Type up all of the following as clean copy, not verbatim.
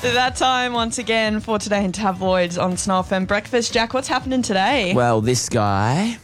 That time once again for Today in Tabloids on Snow FM Breakfast. Jack, what's happening today? Well, this guy,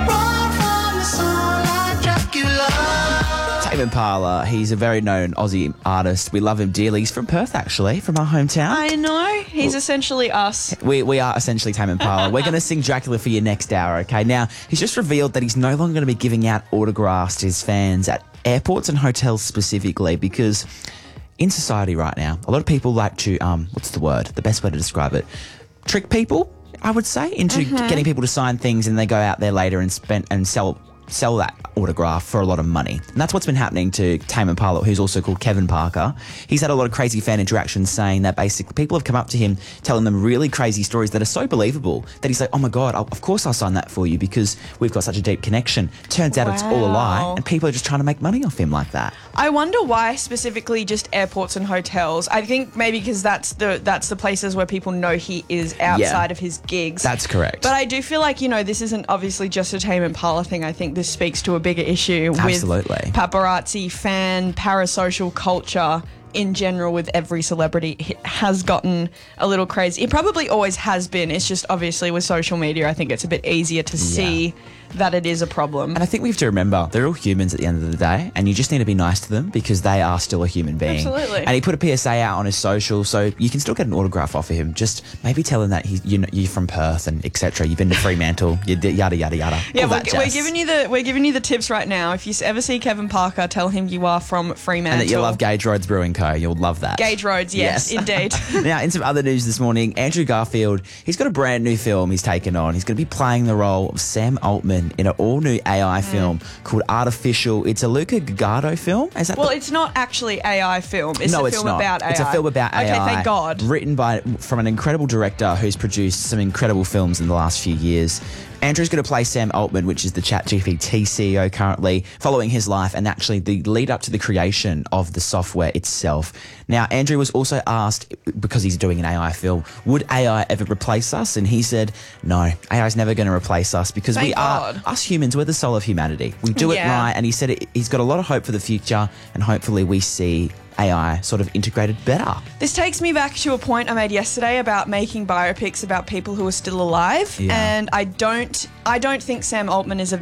Tame Impala, he's a very known Aussie artist. We love him dearly. He's from Perth, actually, from our hometown. I know. He's essentially us. We are essentially Tame Impala. We're going to sing Dracula for your next hour, okay? Now, he's just revealed that he's no longer going to be giving out autographs to his fans at airports and hotels specifically because in society right now, a lot of people like to, what's the word? The best way to describe it? Trick people, I would say, into getting people to sign things and they go out there later and sell that autograph for a lot of money. And that's what's been happening to Tame Impala, who's also called Kevin Parker. He's had a lot of crazy fan interactions saying that basically people have come up to him telling them really crazy stories that are so believable that he's like, oh my God, of course I'll sign that for you because we've got such a deep connection. Turns out it's all a lie and people are just trying to make money off him like that. I wonder why specifically just airports and hotels. I think maybe because that's the places where people know he is outside of his gigs. That's correct. But I do feel like, this isn't obviously just a Tame Impala thing. I think this speaks to a bigger issue with paparazzi, fan, parasocial culture in general with every celebrity. It has gotten a little crazy. It probably always has been. It's just obviously with social media, I think it's a bit easier to see that it is a problem. And I think we have to remember they're all humans at the end of the day and you just need to be nice to them because they are still a human being. Absolutely. And he put a PSA out on his social so you can still get an autograph off of him. Just maybe tell him that you're from Perth and etc. You've been to Fremantle, yada yada yada. Yeah, we're giving you the tips right now. If you ever see Kevin Parker, tell him you are from Fremantle. And that you love Gage Roads Brewing Co. You'll love that. Gage Roads, yes. Indeed. Now, in some other news this morning, Andrew Garfield, he's got a brand new film he's taken on. He's going to be playing the role of Sam Altman in an all-new AI film called Artificial. It's a Luca Guadagnino film. It's not actually AI film. It's a film about AI. It's a film about AI. Okay, thank God. Written from an incredible director who's produced some incredible films in the last few years. Andrew's going to play Sam Altman, which is the ChatGPT CEO currently, following his life and actually the lead up to the creation of the software itself. Now, Andrew was also asked, because he's doing an AI film, would AI ever replace us? And he said, no, AI is never going to replace us because us humans, we're the soul of humanity. We do it right. And he said he's got a lot of hope for the future and hopefully we see AI sort of integrated better. This takes me back to a point I made yesterday about making biopics about people who are still alive, and I don't think Sam Altman is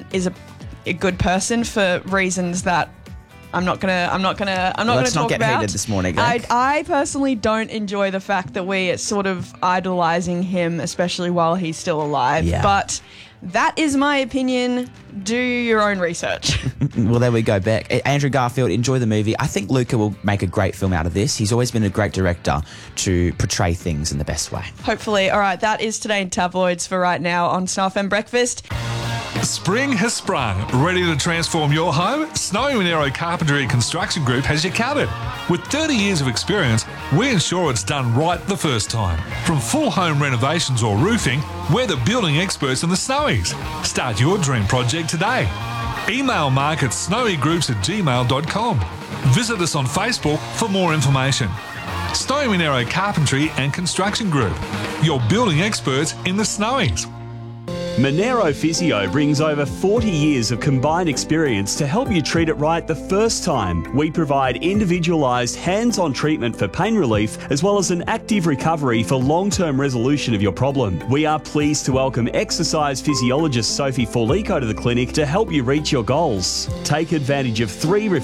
a good person for reasons that I'm not gonna talk about. Let's not get heated this morning. I personally don't enjoy the fact that we are sort of idolizing him, especially while he's still alive. Yeah. But that is my opinion. Do your own research. Well, there we go, Beck. Andrew Garfield, enjoy the movie. I think Luca will make a great film out of this. He's always been a great director to portray things in the best way. Hopefully. All right, that is Today in Tabloids for right now on Snow FM Breakfast. Spring has sprung. Ready to transform your home? Snowy Monero Carpentry and Construction Group has you covered. With 30 years of experience, we ensure it's done right the first time. From full home renovations or roofing, we're the building experts in the Snowies. Start your dream project today. Email Mark at snowygroups@gmail.com. Visit us on Facebook for more information. Snowy Monero Carpentry and Construction Group, your building experts in the Snowies. Monero Physio brings over 40 years of combined experience to help you treat it right the first time. We provide individualised hands-on treatment for pain relief as well as an active recovery for long-term resolution of your problem. We are pleased to welcome exercise physiologist Sophie Forlico to the clinic to help you reach your goals. Take advantage of 3